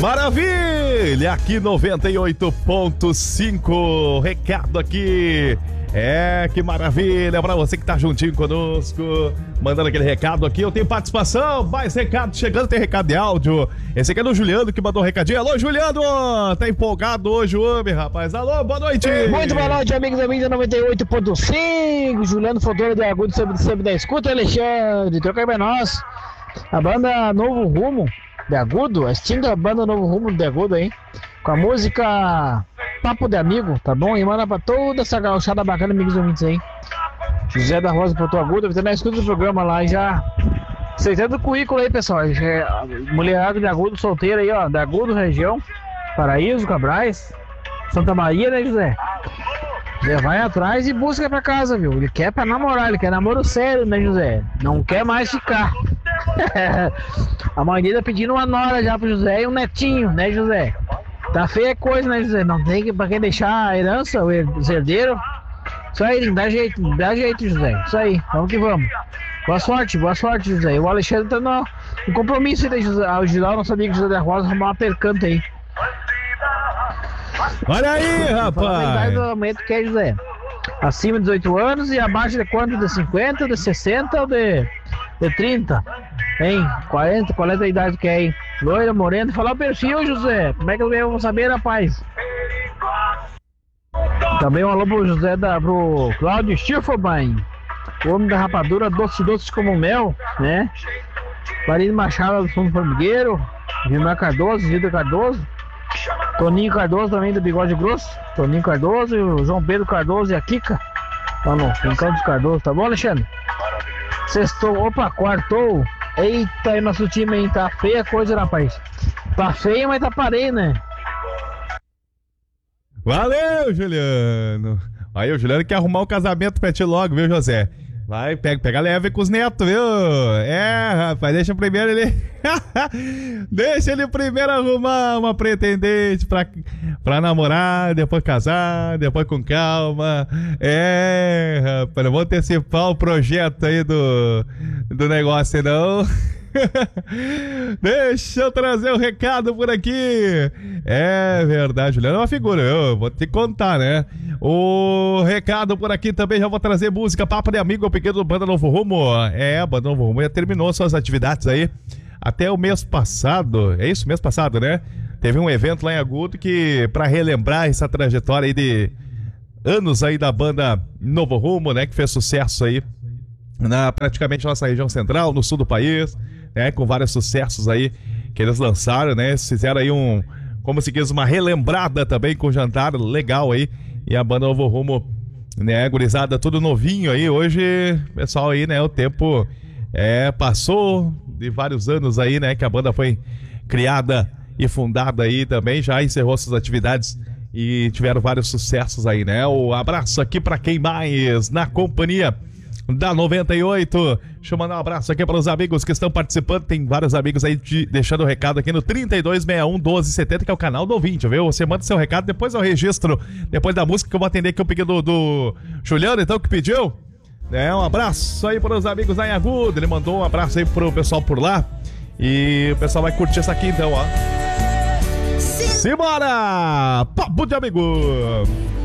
Maravilha! Aqui 98.5, recado aqui. Que maravilha pra você que tá juntinho conosco, mandando aquele recado aqui. Eu tenho participação, mais recado chegando, tem recado de áudio. Esse aqui é do Juliano que mandou um recadinho. Alô, Juliano! Tá empolgado hoje o homem, rapaz. Alô, boa noite! Muito boa noite, amigos e amigas da 98.5. Juliano Fodora de Agudo, sempre da escuta, Alexandre. Troca aí pra nós. A banda Novo Rumo de Agudo, a extinta banda Novo Rumo de Agudo aí, com a música Papo de Amigo, tá bom? E manda pra toda essa gauchada bacana, amigos ouvintes aí. José da Rosa Porto Agudo, eu também escuto o programa lá e já aceitando o currículo aí, pessoal. Mulherada de Agudo, solteira aí, ó, de Agudo, região, Paraíso, Cabrais, Santa Maria, né, José? José vai atrás e busca pra casa, viu? Ele quer pra namorar, ele quer namoro sério, né, José? Não quer mais ficar. A mãe dele tá pedindo uma nora já pro José e um netinho, né, José? Tá feia coisa, né, José? Não tem pra quem deixar a herança, os herdeiros. Isso aí, dá jeito, José. Isso aí, vamos que vamos. Boa sorte, José. O Alexandre tá no compromisso aí, José. Ajudar o nosso amigo José da Rosa a arrumar uma percanta aí. Olha aí, rapaz! A idade do aumento que é, José? Acima de 18 anos e abaixo de quanto? De 50, de 60 ou de 30? Hein? 40, qual é a idade que é aí? Loira, morena, falar o perfil, José. Como é que eu vou saber, rapaz? Também um alô pro José pro Cláudio Schifferbein, o homem da rapadura, doce como mel, né? Marino Machado do Fundo Formigueiro, Gilmar Cardoso, Gilda Cardoso, Toninho Cardoso também do Bigode Grosso, Toninho Cardoso, e o João Pedro Cardoso e a Kika, tá no Rincão dos Cardoso, tá bom, Alexandre? Sextou, opa, quartou. Eita, aí nosso time aí, tá feia a coisa, rapaz. Tá feio, mas tá parei, né? Valeu, Juliano. Aí o Juliano quer arrumar um casamento pra ti logo, viu, José? Vai, pega leve com os netos, viu? Rapaz, deixa primeiro ele... Deixa ele primeiro arrumar uma pretendente pra namorar, depois casar, depois com calma. Rapaz, não vou antecipar o projeto aí do negócio, não. Deixa eu trazer o recado por aqui. É verdade, Juliano é uma figura, eu vou te contar, né? O recado por aqui também, já vou trazer música Papo de Amigo, o pequeno Banda Novo Rumo. A Banda Novo Rumo já terminou suas atividades aí até o mês passado. É isso, mês passado, né? Teve um evento lá em Agudo que, pra relembrar essa trajetória aí de anos aí da banda Novo Rumo, né? Que fez sucesso aí na praticamente nossa região central, no sul do país, né? Com vários sucessos aí que eles lançaram, né? Fizeram aí como se diz, uma relembrada também com jantar legal aí. E a banda Novo Rumo, né, gurizada, tudo novinho aí. Hoje, pessoal aí, né, o tempo passou de vários anos aí, né, que a banda foi criada e fundada aí também, já encerrou suas atividades e tiveram vários sucessos aí, né. O abraço aqui pra quem mais na companhia da 98. Deixa eu mandar um abraço aqui para os amigos que estão participando. Tem vários amigos aí deixando o recado aqui no 3261-1270, que é o canal do ouvinte, viu? Você manda seu recado, depois eu registro, depois da música que eu vou atender, que eu peguei do Juliano, então, que pediu. Um abraço aí para os amigos lá em Agudo. Ele mandou um abraço aí pro pessoal por lá. E o pessoal vai curtir isso aqui então, ó. Simbora! Papo de Amigo!